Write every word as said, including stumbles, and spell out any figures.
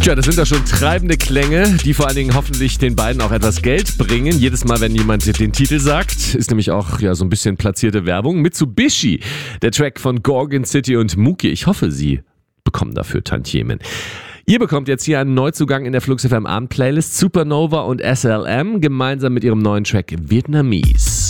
Tja, das sind da schon treibende Klänge, die vor allen Dingen hoffentlich den beiden auch etwas Geld bringen. Jedes Mal, wenn jemand den Titel sagt, ist nämlich auch ja so ein bisschen platzierte Werbung. Mitsubishi, der Track von Gorgon City und Mookie. Ich hoffe, Sie bekommen dafür Tantiemen. Ihr bekommt jetzt hier einen Neuzugang in der Flux F M Abend-Playlist. Supernova und S L M gemeinsam mit ihrem neuen Track Vietnamese.